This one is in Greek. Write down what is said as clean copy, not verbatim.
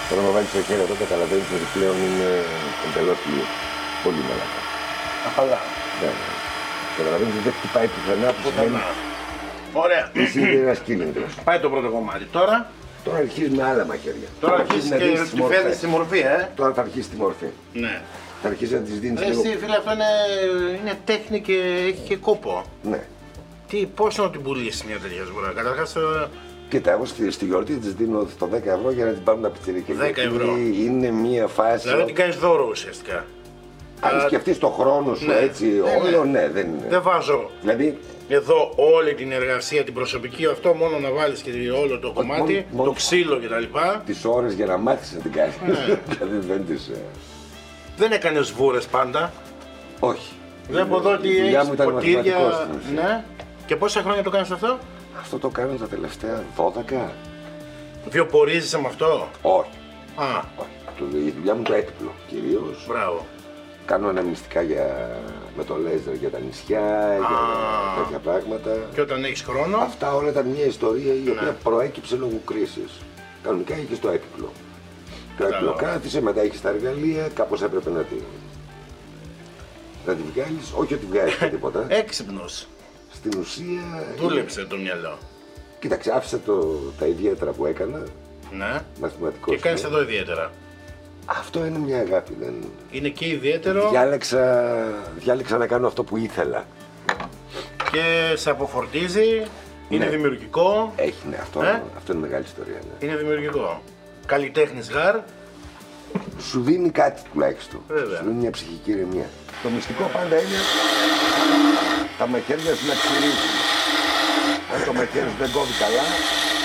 Τώρα με βάλεις το χέρι εδώ, καταλαβαίνεις ότι πλέον είναι εντελώς λίγο. Πολύ μαλάκα. Απαλά. Ναι. Καταλαβαίνεις ότι δεν χτυπάει πουθενά που σημαίνει Ωραία. εσύ είναι ένας κύλινδρος. Πάει το πρώτο κομμάτι. Τώρα, Τώρα αρχίζει με άλλα μαχαίρια. τώρα αρχίζει να και δίνεις τις τη φέρνει μορφές. στη μορφή, Τώρα θα αρχίσει τη μορφή. Ναι. Θα αρχίσει να τις δίνεις λίγο. Εσύ φίλε, αυτό είναι τέχνη και έχει και κόπο. Ναι. Πώς να την πουλήσει μια τέτοια σγουρά. Καταρχάς, Κοίτα, εγώ στη γιορτή της δίνω το 10 ευρώ για να την πάρουν τα πιτσιρίκια. 10 ευρώ. Είναι μια φάση. δηλαδή την κάνεις δώρο ουσιαστικά. Αν σκεφτείς το χρόνο σου Ναι. έτσι, όλο, ναι, δεν είναι. Δεν βάζω Δηλαδή, εδώ όλη την εργασία, την προσωπική, αυτό μόνο να βάλεις και όλο το κομμάτι, μόνο- το ξύλο κτλ. τις ώρες για να μάθεις να την κάνεις. Δηλαδή δεν τις. Δεν έκανες βούρες πάντα. Όχι. Βλέπω εδώ ότι Η δουλειά έχεις μου ήταν μαθηματικός ποτήρια. στην ουσία. Ναι. Και πόσα χρόνια το κάνεις αυτό? Αυτό το κάνω τα τελευταία 12. Βιοπορίζεσαι με αυτό? Όχι. Α, Όχι. Η δουλειά μου το έπιπλο κυρίως. μπράβο. Κάνω αναμνηστικά με το λέιζερ για τα νησιά, για τέτοια πράγματα. Και όταν έχεις χρόνο, Αυτά όλα ήταν μια ιστορία η οποία προέκυψε λόγω κρίσης. Κανονικά είχε και στο έπιπλο. Το έπιπλο κάθισε, μετά είχε τα εργαλεία, κάπως έπρεπε να τη βγάλεις. Όχι ότι βγάζεις και τίποτα. έξυπνος. Στην ουσία. Δούλεψε το μυαλό. Κοίταξε, άφησα τα ιδιαίτερα που έκανα. Ναι. Μαθηματικός. Και κάνεις ναι. εδώ ιδιαίτερα. Αυτό είναι μια αγάπη. Δεν. Είναι και ιδιαίτερο Διάλεξα να κάνω αυτό που ήθελα. και σε αποφορτίζει. Είναι Ναι. δημιουργικό. Έχει, ναι, αυτό είναι μεγάλη ιστορία. Ναι. Είναι δημιουργικό. Καλλιτέχνης γάρ. Σου δίνει κάτι τουλάχιστον. Βέβαια. Σου δίνει μια ψυχική ηρεμία. Το μυστικό πάντα είναι τα μαχαίρια σου να ξυρίζουν. Αν το μαχαίρι σου δεν κόβει καλά,